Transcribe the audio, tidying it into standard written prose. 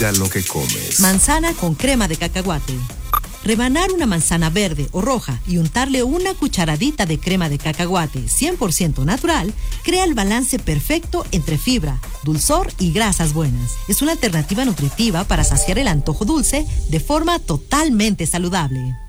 cuida lo que comes. Manzana con crema de cacahuate. Rebanar una manzana verde o roja y untarle una cucharadita de crema de cacahuate 100% natural crea el balance perfecto entre fibra, dulzor y grasas buenas. Es una alternativa nutritiva para saciar el antojo dulce de forma totalmente saludable.